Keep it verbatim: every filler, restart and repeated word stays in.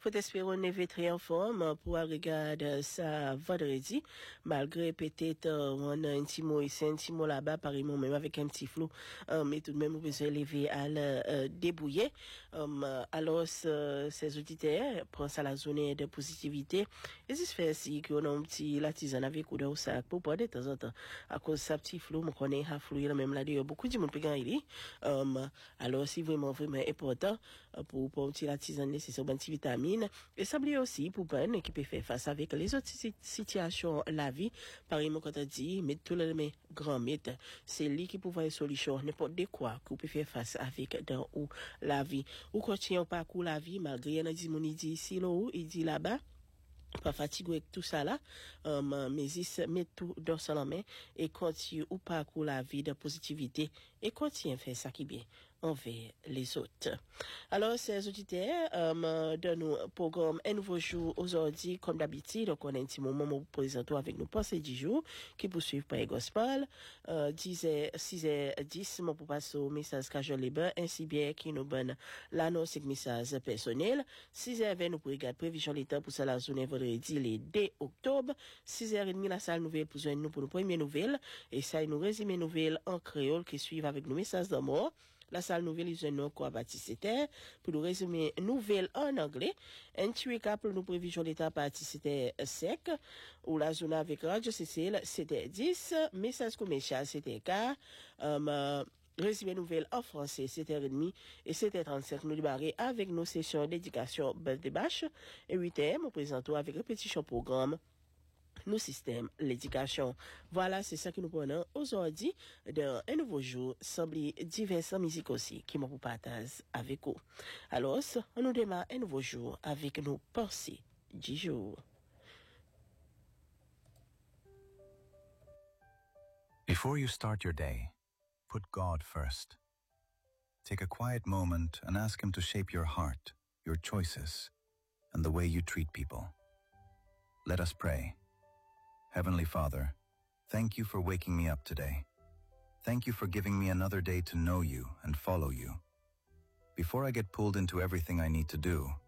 Faut espérer on est très en forme pour regarder ça vendredi, malgré peut-être on a un petit mot ici, un petit mot là-bas, pareil, même avec un petit flou, euh, mais tout de même, on peut se lever à le euh, débrouiller. Euh, alors, ce, ces auditeurs pensent à la zone de positivité. Et si se fait si qu'on a un petit l'artisan avec ou de sac pour pas de temps en temps, à cause de ce petit flou, on connaît un flou, même là, d'ailleurs, beaucoup de monde peut gagner. Euh, alors, c'est vraiment, vraiment important pour, pour un petit l'artisan nécessaire, une petite vitamine. Et ça veut aussi pour ben qui peut faire face avec les autres situations la vie par exemple quand on dit mais tout le mes grand mythe c'est lui qui peut voir une solution n'importe de quoi que peut faire face avec dans ou la vie ou continuer parcours la vie malgré un dit mon dit ici là où il dit là-bas pas fatigué avec tout ça là um, mais il met tout dans sa main et continue ou parcours la vie de positivité et continue faire ça qui bien envers les autres. Alors, ces auditeurs, euh, de nous programme un nouveau jour aujourd'hui, comme d'habitude, donc on a un petit moment où vous présentons avec nous pensées du jour, qui poursuivent par les gospel, euh, dix heures, six heures dix, mon pour passer au message casual libre, ainsi bien qui nous donne l'annonce et message personnel, six heures vingt, nous pour regarder prévision l'état pour ça la journée vendredi, les deux octobre, six heures trente, la salle nouvelle pour joindre nous pour nos premières nouvelles, et ça, nous résumer nouvelles en créole qui suivent avec nos messages d'amour. La salle nouvelle, ils ont quoi baptisé pour nous résumer nouvelle en anglais. Un petit récap pour nous prévision l'état parti c'était sec, ou la zone avec Radio Cécile, c'était dix, message commercial, c'était K, um, résumé nouvelle en français, c'était demi et c'était trente-cinq. Nous débarrer avec nos sessions d'éducation belle de bâche, et huit heures, nous présentons avec répétition programme. Nos systèmes, l'éducation. Voilà, c'est ça que nous prenons aujourd'hui dans un nouveau jour, semble diverses musiques aussi qui m'ont partagé avec vous. Alors, on nous démarre un nouveau jour avec nos pensées du jour. Before you start your day, put God first. Take a quiet moment and ask Him to shape your heart, your choices, and the way you treat people. Let us pray. Heavenly Father, thank you for waking me up today. Thank you for giving me another day to know you and follow you. Before I get pulled into everything I need to do,